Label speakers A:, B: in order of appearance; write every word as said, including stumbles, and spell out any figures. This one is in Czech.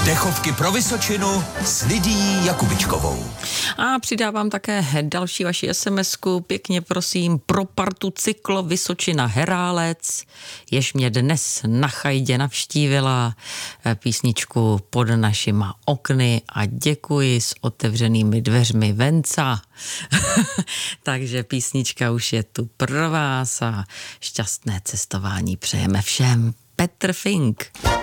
A: Dechovky pro Vysočinu s Lidií Jakubičkovou.
B: A přidávám také další vaši SMSku, pěkně prosím, pro partu Cyklo Vysočina Herálec, jež mě dnes na chajdě navštívila, písničku Pod našima okny a děkuji s otevřenými dveřmi venca. Takže písnička už je tu pro vás a šťastné cestování přejeme všem. Petr Fink.